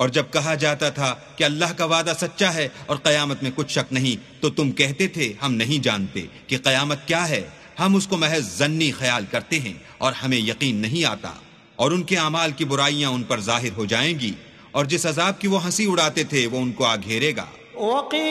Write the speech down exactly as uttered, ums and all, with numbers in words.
और जब कहा जाता था कि अल्लाह का वादा सच्चा है और क़यामत में कुछ शक नहीं, तो तुम कहते थे हम नहीं जानते कि क़यामत क्या है, हम उसको महज ज़न्नी ख्याल करते हैं और हमें यकीन नहीं आता। और उनके अमाल की बुराइयां उन पर जाहिर हो जाएंगी और जिस अजाब की वो हंसी उड़ाते थे वो उनको आ घेरेगा।